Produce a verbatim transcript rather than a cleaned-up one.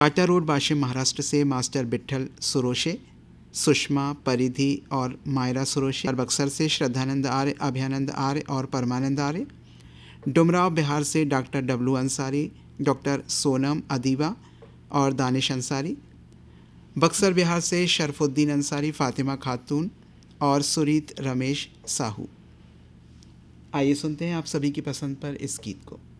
Tata road Washim Maharashtra से master Vithal Suroshe, Sushma परिधि और मायरा सुरोशे। और बक्सर से श्रद्धानंद आर्य, अभयानंद आर्य और परमानंद आर्य। डुमराव बिहार से doctor W Ansari, doctor Sonam Adiba और दानिश अंसारी। बक्सर बिहार से शरफुद्दीन अंसारी, फ़ातिमा खातून और सुरीत रमेश साहू। आइए सुनते हैं आप सभी की पसंद पर इस गीत को।